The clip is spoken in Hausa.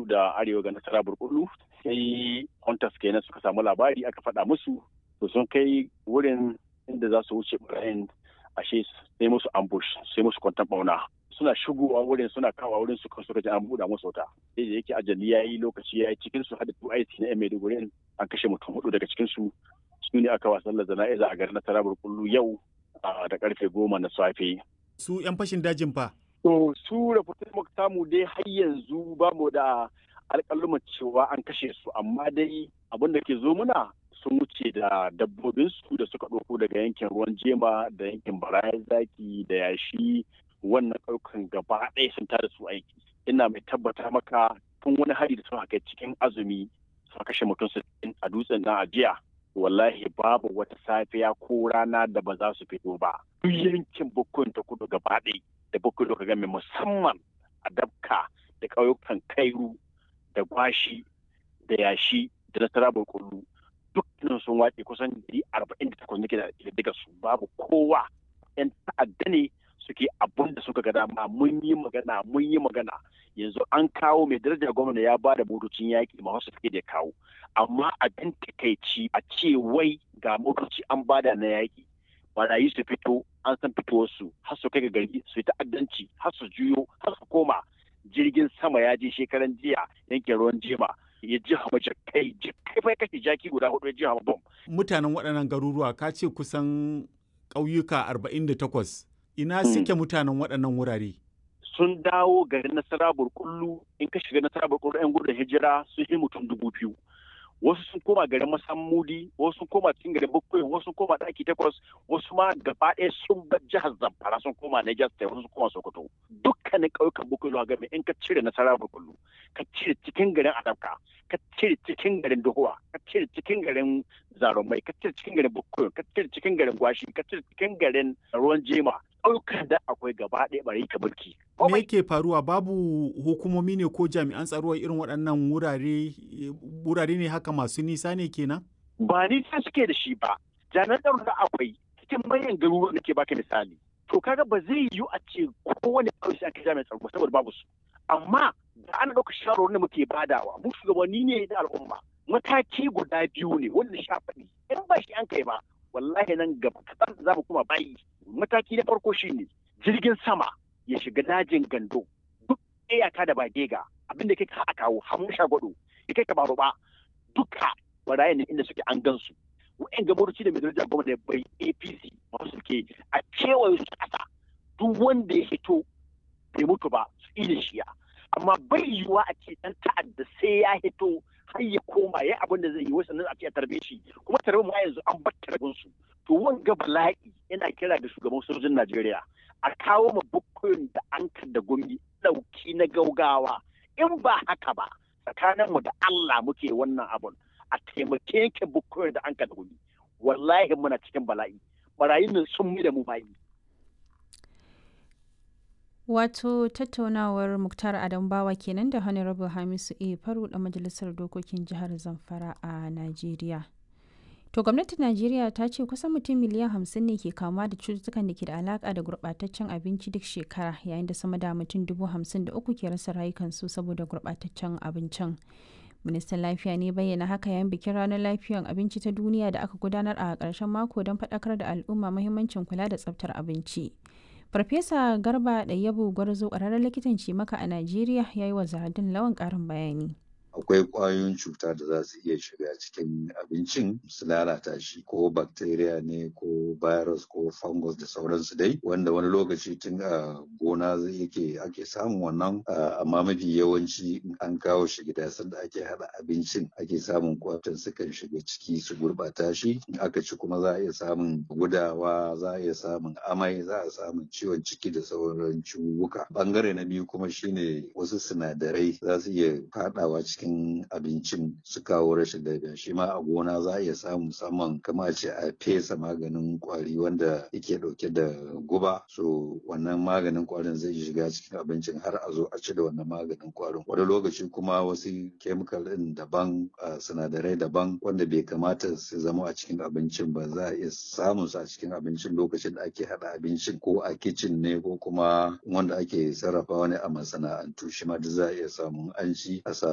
kudu da arewa ga nasara burkullu sai hunters kenan suka samu labari aka faɗa musu to sun kai wurin inda za su wuce barayin ashe sai musu ambush sai musu kwantan bauna suna shigowa wurin suna kawo wurin su suka ji an buɗe musu wuta sai da yake ajali yayi lokaci yayi cikin su hada 2IC na Maiduguri an kashe mutum 4 daga cikin su ne aka wasan jana'iza a garin Nasara burkullu yau da karfe 10 na safe. Su 'yan fashin dajin fa? To su rahoton muka samu dai har yanzu ba mu da alƙaluman cewa an kashe su amma dai abin da ke zo muna sun wuce da dabbobinsu da suka ɗauko daga yankin ruwan jema da yankin barayin zaki da yashi wannan ƙauyukan gaba ɗaya sun tada su aiki. Ina mai tabbata maka tun wani hari da suka kai cikin azumi suka kashe mutum 60 a dutsen nan a jiya. Wallahi babu wata safiya ko rana da ba za su fito ba. Duk yankin Bukkun ta kudu gaba ɗaya da Bukkun da game musamman a Dabka da ƙauyukan Kairu da Gwashi da Yashi da Nasara Burkullu dukkanin sun wace kusan 48 nake da daga su babu kowa. 'Yan ta'adda ne suke abun da suka ga dama mun yi magana yanzu an kawo mai darajar gwamna ya ba da motocin yaƙi ma wasu suke da kawo amma abin takaici a ce wai ga motoci an bada na yaƙi barayi su fito an san fitowarsu har su kai ga gari su yi ta'addanci har su juyo har su koma jirgin sama ya je shekaran jiya yankin ruwan jema ya ji hama jakai fa kashe jaki guda 4 ya ji hama bom. Mutanen waɗannan garuruwa ka ce kusan ƙauyuka 48 ina suke mutanen waɗannan wurare? Sun dawo garin Nasara Burkullu in ka shiga Nasara Burkullu 'yan gudun hijira sun yi mutum 2000. Wasu sun koma garin Masammudi, wasu sun koma cikin garin Bukkoyi, wasu sun koma ɗaki 8, wasu ma gaba ɗaya sun bar jihar Zamfara sun koma Niger State, wasu sun koma Sokoto. Dukkanin ƙauyukan Bukkoyi zuwa game in ka cire Nasara Burkullu, ka cire cikin garin Adabka, ka cire cikin garin Dohuwa, ka cire cikin garin Zarumai, ka cire cikin garin Bukkoyi, ka cire cikin garin Gwashi, ka cire cikin garin Ruwan Jema. Ɗaukar da akwai gaba ɗaya bari ka mulki. Me yake faruwa babu hukumomi ne ko jami'an tsaro irin waɗannan wurare ne haka masu nisa ne kenan? Ba nisa suke da shi ba. Jami'an tsaro da akwai cikin manyan garuruwan da ke baka misali. To kaga ba zai yiwu a ce kowane ƙauye sai aka jami'an tsaro saboda babu su. Amma da ana ɗaukar shawarwarin da muke badawa mu shugabanni ne da al'umma. Mataki guda 2 ne wanda sha faɗi. In ba shi an kai ba wallahi nan gaba kaɗan za mu kuma bayi. Mataki na farko shine jirgin sama ya shiga dajin Gando duk iyaka da Bagega abinda kai ka kawo hamu shagwado ya kai ka baro ba duka barayin inda suke an gansu wa'en gabaruci da mai daraja gwamnati da bai APC masu suke a kewaye su kasa duk wanda ya hito bai mutu ba su iya shiya amma bai yiwuwa a ce dan ta'adda sai ya hito har ya koma ya abin da zai yi wasu nan a ce a tarbe shi kuma tarbe ma yanzu an bar tarbin su to wanga bala'i yana kira da shugaban sojojin Najeriya a kawo ma Bukkoyin da Ankar da Gumi dauki na gaugawa in ba haka ba tsakanin mu da Allah muke wannan abun a taimake yanke Bukkoyin da Ankar da Gumi wallahi muna cikin bala'i barayin nan sun mu da mu bayi. Wato tattaunawar Muktar Adam Bawa kenan da Honorable Hamisu A. Faru da Majalisar Dokokin Jihar Zamfara a Najeriya. To gwamnatin Najeriya ta ce kusan mutum miliyan 50 ne ke kamuwa da cututtukan da ke da alaka da gurɓataccen abinci duk shekara yayin da sama da mutum 53,000 ke rasa rayukansu saboda gurɓataccen abincin. Ministan Lafiya ne bayyana haka yayin bikin ranar lafiyar abinci ta duniya da aka gudanar a ƙarshen mako don faɗakar da al'umma muhimmancin kula da tsaftar abinci. Farfesa Garba Ɗayyabu Gwarzo ƙwararren likitan cimaka a Najeriya ya yi wa Zahardin Lawan ƙarin bayani. Akwai ƙwayoyin cuta da za su iya shiga cikin abincin su lalata shi ko bacteria ne ko virus ko fungus da sauransu dai wanda wani lokaci tun a gona ake samun wannan amma mafi yawanci in an kawo shi gida sanda ake haɗa abincin ake samun kwatan sukan shiga ciki su gurɓata shi in aka ci kuma za a iya samun gudawa za a iya samun amai za a samun ciwon ciki da sauran ciwuka. Bangare na biyu kuma shine wasu sinadarai za su iya faɗawa cikin abincin su kawo rashin lafiya shi ma a gona za a iya samu musamman kama ce a fesa maganin kwari wanda yake dauke da guba so wannan maganin kwarin zai shiga cikin abincin har a zo a ci da wannan maganin kwarin wani lokaci kuma wasu chemical din daban sinadarai daban wanda bai kamata su zama a cikin abincin ba za a iya samun su a cikin abincin lokacin da ake hada abincin ko a kicin ne ko kuma wanda ake sarrafa wani a masana'antu shi ma duk za a iya samun an ci a